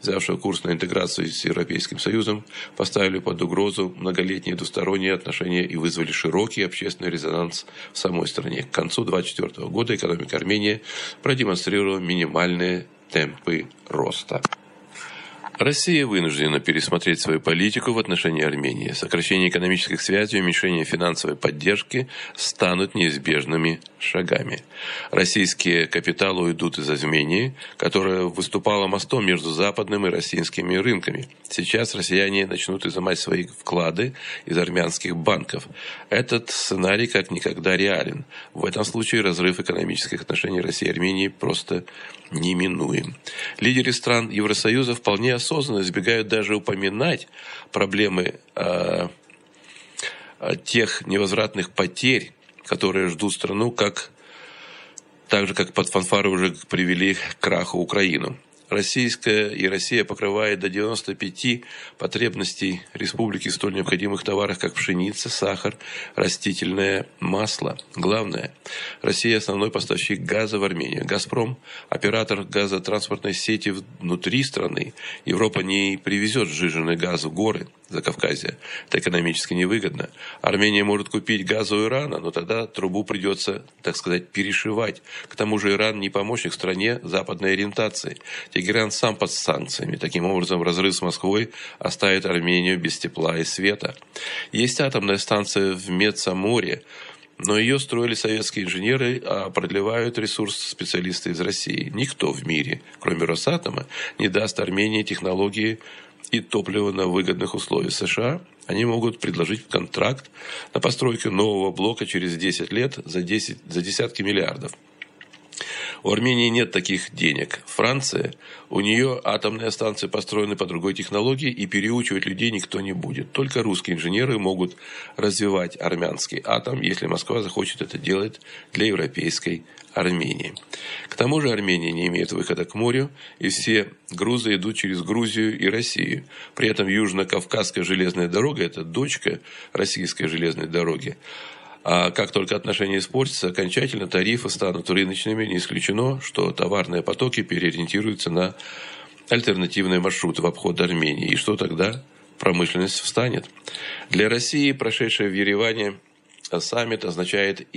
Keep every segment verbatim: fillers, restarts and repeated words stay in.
взявшего курс на интеграцию с Европейским Союзом, поставили под угрозу многолетние двусторонние отношения и вызвали широкий общественный резонанс в самой стране. К концу две тысячи двадцать четвёртого года экономика Армении продемонстрировала минимальные темпы роста. Россия вынуждена пересмотреть свою политику в отношении Армении. Сокращение экономических связей и уменьшение финансовой поддержки станут неизбежными шагами. Российские капиталы уйдут из Армении, которая выступала мостом между западным и российскими рынками. Сейчас россияне начнут изымать свои вклады из армянских банков. Этот сценарий как никогда реален. В этом случае разрыв экономических отношений России и Армении просто неминуем. Лидеры стран Евросоюза вполне осознанно избегают даже упоминать проблемы э, тех невозвратных потерь, которые ждут страну, как, так же, как под фанфары уже привели к краху Украину. Российская и Россия покрывает до девяноста пяти потребностей республики в столь необходимых товарах, как пшеница, сахар, растительное масло. Главное, Россия основной поставщик газа в Армению. «Газпром» – оператор газотранспортной сети внутри страны. Европа не привезет сжиженный газ в горы Закавказья. Это экономически невыгодно. Армения может купить газ у Ирана, но тогда трубу придется, так сказать, перешивать. К тому же Иран не помощник стране западной ориентации. Тегеран сам под санкциями. Таким образом, разрыв с Москвой оставит Армению без тепла и света. Есть атомная станция в Медсаморе, но ее строили советские инженеры, а продлевают ресурс специалисты из России. Никто в мире, кроме Росатома, не даст Армении технологии и топливо на выгодных условиях. США они могут предложить контракт на постройку нового блока через десять лет за, десять, за десятки миллиардов. У Армении нет таких денег. Франция, у нее атомные станции построены по другой технологии, и переучивать людей никто не будет. Только русские инженеры могут развивать армянский атом, если Москва захочет это делать для европейской Армении. К тому же Армения не имеет выхода к морю, и все грузы идут через Грузию и Россию. При этом Южно-Кавказская железная дорога – это дочка российской железной дороги. А как только отношения испортятся, окончательно тарифы станут рыночными. Не исключено, что товарные потоки переориентируются на альтернативные маршруты в обход Армении. И что тогда? Промышленность встанет. Для России прошедшее в Ереване саммит означает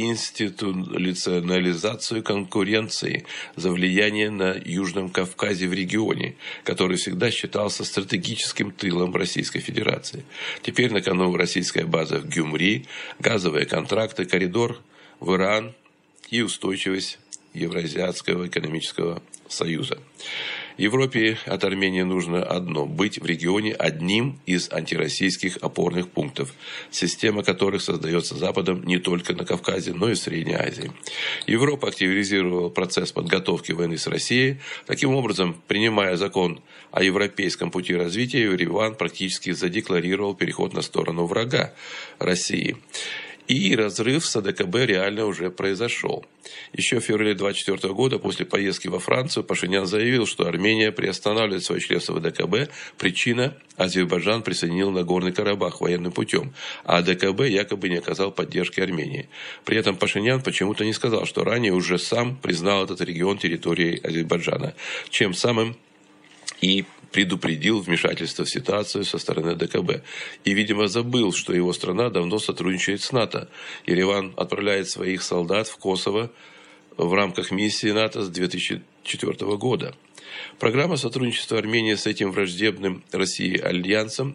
институционализацию конкуренции за влияние на Южном Кавказе в регионе, который всегда считался стратегическим тылом Российской Федерации. Теперь на кону российская база в Гюмри, газовые контракты, коридор в Иран и устойчивость Евразиатского экономического союза. Европе от Армении нужно одно – быть в регионе одним из антироссийских опорных пунктов, система которых создается Западом не только на Кавказе, но и в Средней Азии. Европа активизировала процесс подготовки войны с Россией. Таким образом, принимая закон о европейском пути развития, Ереван практически задекларировал переход на сторону врага России. И разрыв с АДКБ реально уже произошел. Еще в феврале две тысячи двадцать четвёртого года, после поездки во Францию, Пашинян заявил, что Армения приостанавливает свое членство в АДКБ. Причина – Азербайджан присоединил Нагорный Карабах военным путем, а АДКБ якобы не оказал поддержки Армении. При этом Пашинян почему-то не сказал, что ранее уже сам признал этот регион территорией Азербайджана, чем самым и предупредил вмешательство в ситуацию со стороны АДКБ. И, видимо, забыл, что его страна давно сотрудничает с НАТО. Ереван отправляет своих солдат в Косово в рамках миссии НАТО с две тысячи четвёртого года. Программа сотрудничества Армении с этим враждебным России альянсом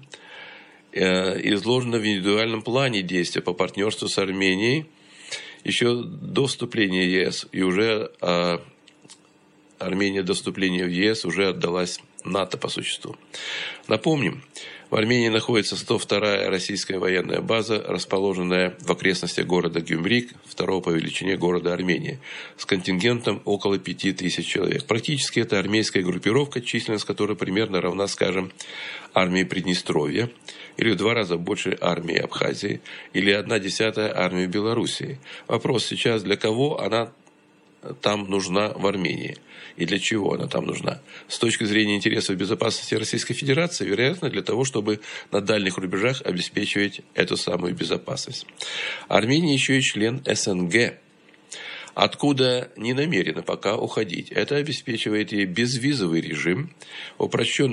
изложена в индивидуальном плане действия по партнерству с Арменией еще до вступления в ЕС. И уже а, Армения до вступления в ЕС уже отдалась НАТО по существу. Напомним, в Армении находится сто вторая российская военная база, расположенная в окрестностях города Гюмри, второго по величине города Армении, с контингентом около пяти тысяч человек. Практически это армейская группировка, численность которой примерно равна, скажем, армии Приднестровья, или в два раза больше армии Абхазии, или одна десятая армии Белоруссии. Вопрос сейчас, для кого она там нужна в Армении? И для чего она там нужна? С точки зрения интересов безопасности Российской Федерации, вероятно, для того, чтобы на дальних рубежах обеспечивать эту самую безопасность. Армения еще и член СНГ, откуда не намерена пока уходить. Это обеспечивает ей безвизовый режим, упрощенный